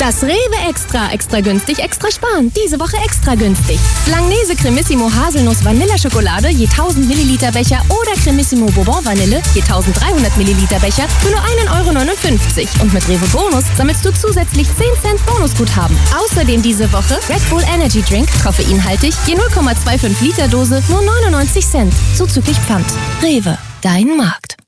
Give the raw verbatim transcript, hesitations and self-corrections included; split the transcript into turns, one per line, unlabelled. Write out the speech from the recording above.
Das Rewe Extra. Extra günstig, extra sparen. Diese Woche extra günstig. Langnese Cremissimo Haselnuss Vanilleschokolade je tausend Milliliter Becher oder Cremissimo Bourbon Vanille je eintausenddreihundert Milliliter Becher für nur ein Euro neunundfünfzig. Und mit Rewe Bonus sammelst du zusätzlich zehn Cent Bonusguthaben. Außerdem diese Woche Red Bull Energy Drink, koffeinhaltig, je null Komma fünfundzwanzig Liter Dose, nur neunundneunzig Cent. Zuzüglich Pfand. Rewe, dein Markt.